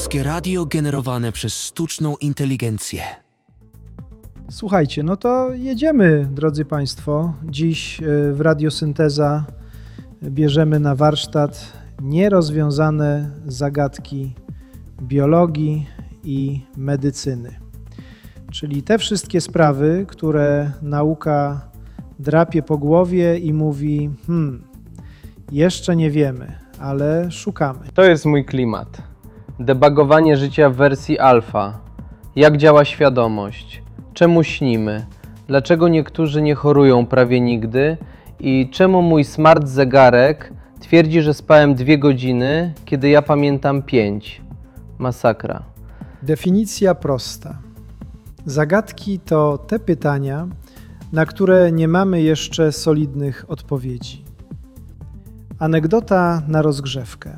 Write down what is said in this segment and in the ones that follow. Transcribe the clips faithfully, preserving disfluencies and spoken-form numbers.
Polskie radio generowane przez sztuczną inteligencję. Słuchajcie, no to jedziemy, drodzy Państwo. Dziś w Radiosynteza bierzemy na warsztat nierozwiązane zagadki biologii i medycyny. Czyli te wszystkie sprawy, które nauka drapie po głowie i mówi, hmm, jeszcze nie wiemy, ale szukamy. To jest mój klimat. Debugowanie życia w wersji alfa. Jak działa świadomość? Czemu śnimy? Dlaczego niektórzy nie chorują prawie nigdy? I czemu mój smart zegarek twierdzi, że spałem dwie godziny, kiedy ja pamiętam pięć? Masakra. Definicja prosta. Zagadki to te pytania, na które nie mamy jeszcze solidnych odpowiedzi. Anegdota na rozgrzewkę.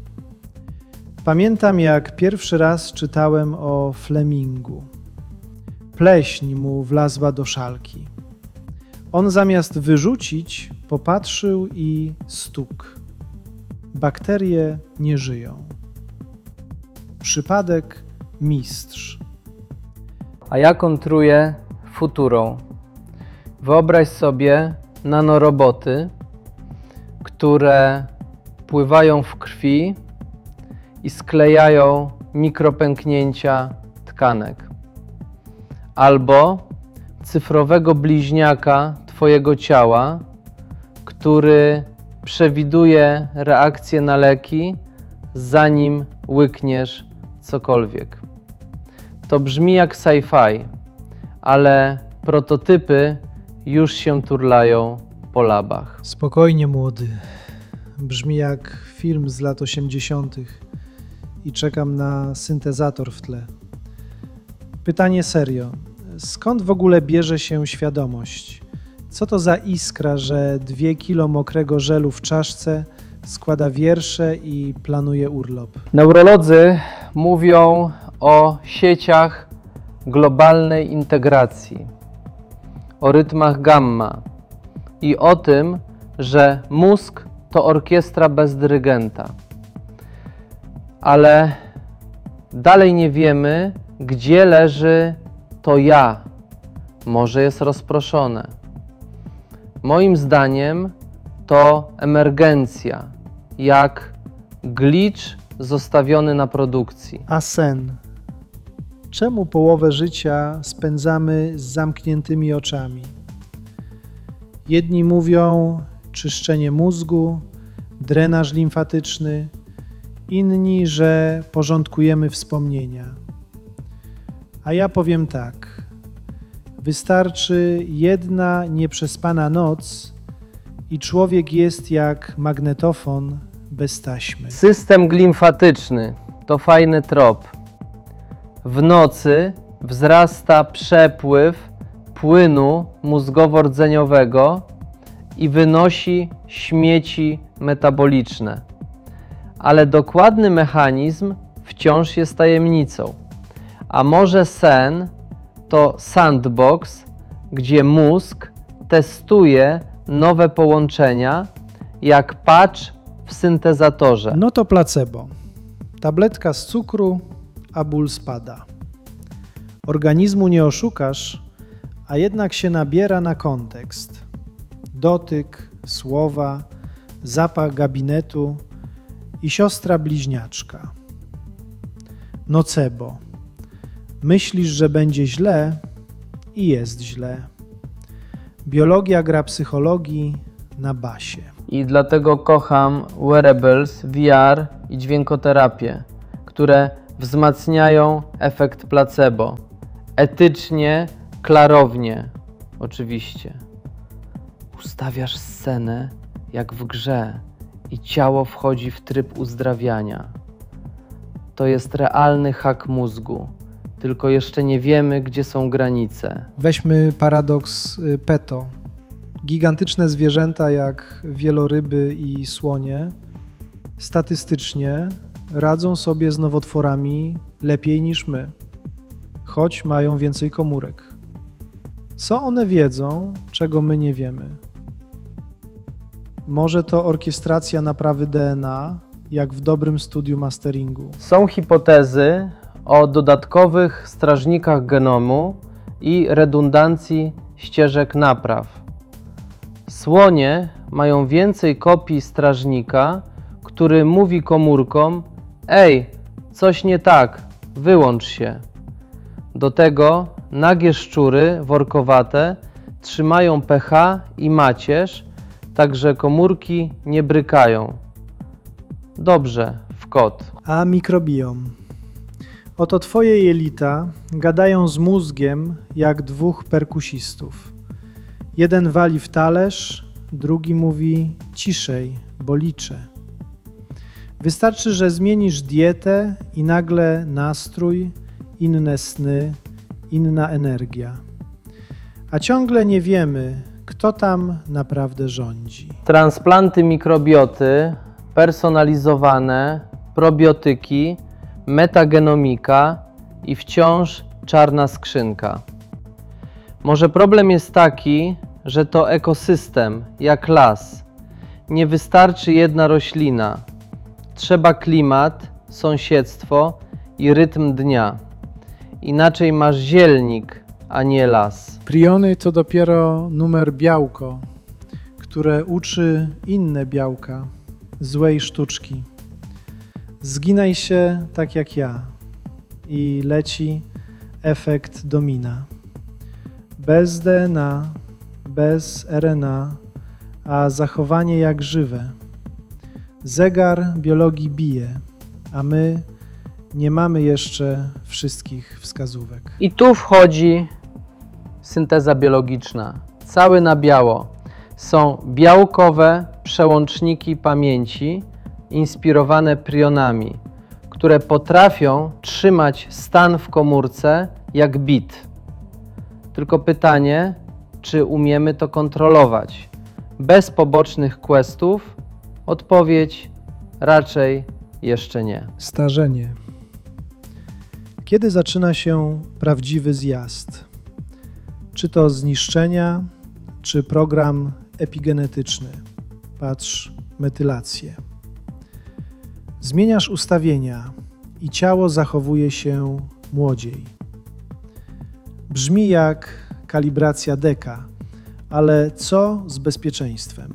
Pamiętam, jak pierwszy raz czytałem o Flemingu. Pleśń mu wlazła do szalki. On zamiast wyrzucić, popatrzył i stukł. Bakterie nie żyją. Przypadek mistrz. A ja kontruję futurą. Wyobraź sobie nanoroboty, które pływają w krwi i sklejają mikropęknięcia tkanek. Albo cyfrowego bliźniaka Twojego ciała, który przewiduje reakcję na leki, zanim łykniesz cokolwiek. To brzmi jak sci-fi, ale prototypy już się turlają po labach. Spokojnie, młody. Brzmi jak film z lat osiemdziesiątych i czekam na syntezator w tle. Pytanie serio. Skąd w ogóle bierze się świadomość? Co to za iskra, że dwie kilo mokrego żelu w czaszce składa wiersze i planuje urlop? Neurolodzy mówią o sieciach globalnej integracji, o rytmach gamma i o tym, że mózg to orkiestra bez dyrygenta. Ale dalej nie wiemy, gdzie leży to ja. Może jest rozproszone. Moim zdaniem to emergencja, jak glitch zostawiony na produkcji. A sen? Czemu połowę życia spędzamy z zamkniętymi oczami? Jedni mówią czyszczenie mózgu, drenaż limfatyczny, inni, że porządkujemy wspomnienia. A ja powiem tak. Wystarczy jedna nieprzespana noc i człowiek jest jak magnetofon bez taśmy. System glimfatyczny to fajny trop. W nocy wzrasta przepływ płynu mózgowo-rdzeniowego i wynosi śmieci metaboliczne. Ale dokładny mechanizm wciąż jest tajemnicą. A może sen to sandbox, gdzie mózg testuje nowe połączenia, jak patch w syntezatorze. No to placebo. Tabletka z cukru, a ból spada. Organizmu nie oszukasz, a jednak się nabiera na kontekst. Dotyk, słowa, zapach gabinetu i siostra bliźniaczka. Nocebo. Myślisz, że będzie źle i jest źle. Biologia gra psychologii na basie. I dlatego kocham wearables, V R i dźwiękoterapię, które wzmacniają efekt placebo. Etycznie, klarownie, oczywiście. Ustawiasz scenę jak w grze i ciało wchodzi w tryb uzdrawiania. To jest realny hak mózgu, tylko jeszcze nie wiemy, gdzie są granice. Weźmy paradoks Peto. Gigantyczne zwierzęta jak wieloryby i słonie statystycznie radzą sobie z nowotworami lepiej niż my, choć mają więcej komórek. Co one wiedzą, czego my nie wiemy? Może to orkiestracja naprawy D N A, jak w dobrym studiu masteringu. Są hipotezy o dodatkowych strażnikach genomu i redundancji ścieżek napraw. Słonie mają więcej kopii strażnika, który mówi komórkom: ej, coś nie tak, wyłącz się. Do tego nagie szczury workowate trzymają pH i macierz, tak że komórki nie brykają. Dobrze, w kot. A mikrobiom. Oto twoje jelita gadają z mózgiem jak dwóch perkusistów. Jeden wali w talerz, drugi mówi ciszej, bo liczę. Wystarczy, że zmienisz dietę i nagle nastrój, inne sny, inna energia. A ciągle nie wiemy, kto tam naprawdę rządzi. Transplanty mikrobioty, personalizowane, probiotyki, metagenomika i wciąż czarna skrzynka. Może problem jest taki, że to ekosystem, jak las. Nie wystarczy jedna roślina. Trzeba klimat, sąsiedztwo i rytm dnia. Inaczej masz zielnik, a nie las. Priony to dopiero numer białko, które uczy inne białka złej sztuczki. Zginaj się tak jak ja i leci efekt domina. Bez D N A, bez R N A, a zachowanie jak żywe. Zegar biologii bije, a my nie mamy jeszcze wszystkich wskazówek. I tu wchodzi synteza biologiczna. Cały na biało. Są białkowe przełączniki pamięci inspirowane prionami, które potrafią trzymać stan w komórce jak bit. Tylko pytanie, czy umiemy to kontrolować? Bez pobocznych questów? Odpowiedź raczej jeszcze nie. Starzenie. Kiedy zaczyna się prawdziwy zjazd? Czy to zniszczenia, czy program epigenetyczny? Patrz, metylację. Zmieniasz ustawienia i ciało zachowuje się młodziej. Brzmi jak kalibracja deka, ale co z bezpieczeństwem?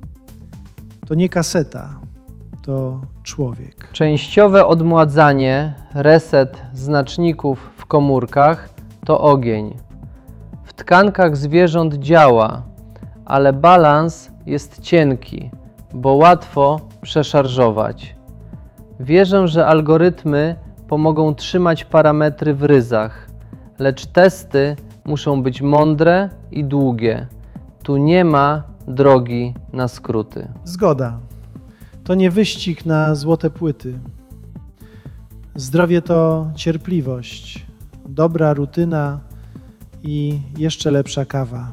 To nie kaseta, to człowiek. Częściowe odmładzanie, reset znaczników w komórkach to ogień. W tkankach zwierząt działa, ale balans jest cienki, bo łatwo przeszarżować. Wierzę, że algorytmy pomogą trzymać parametry w ryzach, lecz testy muszą być mądre i długie. Tu nie ma drogi na skróty. Zgoda. To nie wyścig na złote płyty. Zdrowie to cierpliwość, dobra rutyna i jeszcze lepsza kawa.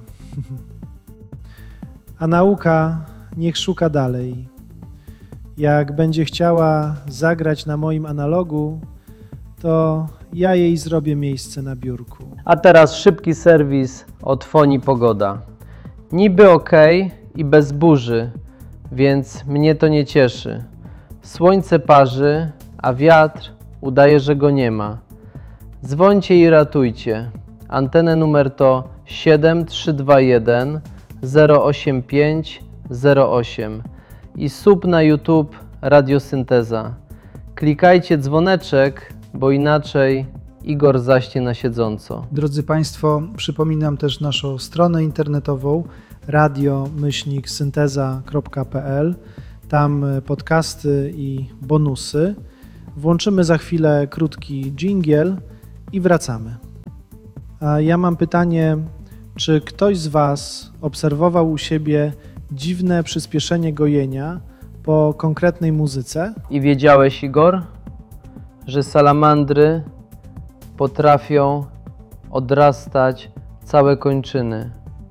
A nauka niech szuka dalej. Jak będzie chciała zagrać na moim analogu, to ja jej zrobię miejsce na biurku. A teraz szybki serwis od Fonii Pogoda. Niby okej i bez burzy, więc mnie to nie cieszy. Słońce parzy, a wiatr udaje, że go nie ma. Dzwońcie i ratujcie. Antenę numer to siedem trzy dwa jeden zero osiem pięć zero osiem i sub na YouTube Radiosynteza. Klikajcie dzwoneczek, bo inaczej Igor zaśnie na siedząco. Drodzy Państwo, przypominam też naszą stronę internetową radio myślnik synteza kropka p l. Tam podcasty i bonusy. Włączymy za chwilę krótki dżingiel i wracamy. A ja mam pytanie, czy ktoś z Was obserwował u siebie dziwne przyspieszenie gojenia po konkretnej muzyce? I wiedziałeś, Igor, że salamandry potrafią odrastać całe kończyny,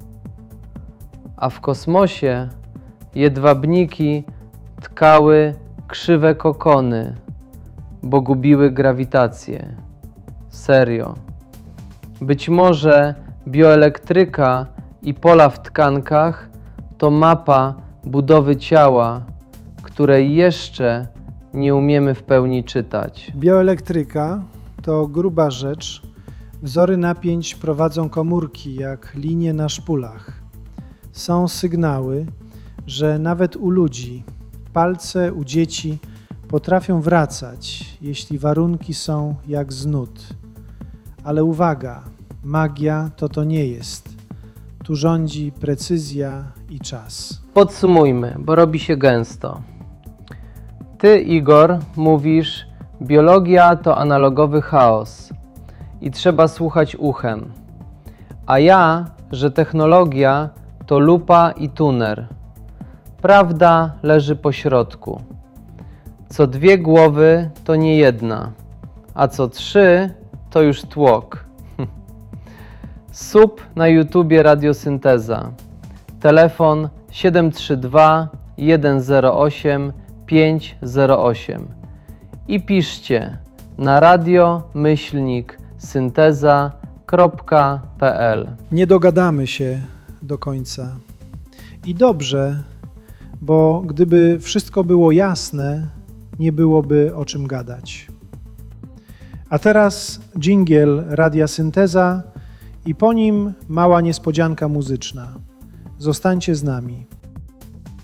a w kosmosie jedwabniki tkały krzywe kokony, bo gubiły grawitację. Serio. Być może bioelektryka i pola w tkankach to mapa budowy ciała, której jeszcze nie umiemy w pełni czytać. Bioelektryka to gruba rzecz. Wzory napięć prowadzą komórki jak linie na szpulach. Są sygnały, że nawet u ludzi palce u dzieci potrafią wracać, jeśli warunki są jak z nut. Ale uwaga, magia to to nie jest. Tu rządzi precyzja i czas. Podsumujmy, bo robi się gęsto. Ty, Igor, mówisz, biologia to analogowy chaos i trzeba słuchać uchem. A ja, że technologia to lupa i tuner. Prawda leży po środku. Co dwie głowy to nie jedna, a co trzy to już tłok. Sub na YouTubie Radiosynteza. Telefon siedem trzy dwa jeden zero osiem pięć zero osiem i piszcie na radio myślnik synteza kropka p l. Nie dogadamy się do końca. I dobrze, bo gdyby wszystko było jasne, nie byłoby o czym gadać. A teraz dżingiel Radia Synteza i po nim mała niespodzianka muzyczna. Zostańcie z nami.